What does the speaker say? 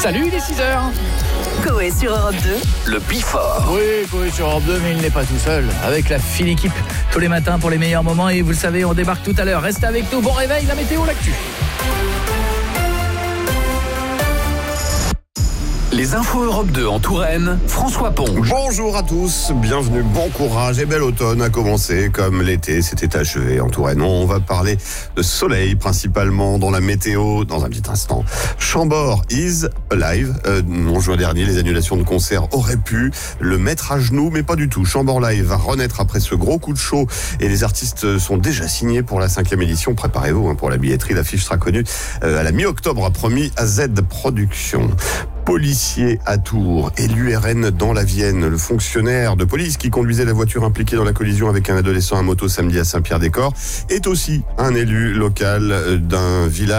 Salut, il est 6h. Coé sur Europe 2. Le Bifort. Oui, Coé sur Europe 2, mais il n'est pas tout seul. Avec la fine équipe tous les matins pour les meilleurs moments. Et vous le savez, on débarque tout à l'heure. Restez avec nous. Bon réveil, la météo, l'actu. Les infos Europe 2 en Touraine, François Ponge. Bonjour à tous, bienvenue, bon courage et bel automne a commencé comme l'été s'était achevé en Touraine. On va parler de soleil principalement dans la météo dans un petit instant. Chambord is alive. En juin dernier, les annulations de concerts auraient pu le mettre à genoux, mais pas du tout. Chambord Live va renaître après ce gros coup de chaud et les artistes sont déjà signés pour la 5e édition. Préparez-vous pour la billetterie, l'affiche sera connue à la mi-octobre, a promis AZ Productions. Policier à Tours et l'URN dans la Vienne. Le fonctionnaire de police qui conduisait la voiture impliquée dans la collision avec un adolescent à moto samedi à Saint-Pierre-des-Corps est aussi un élu local d'un village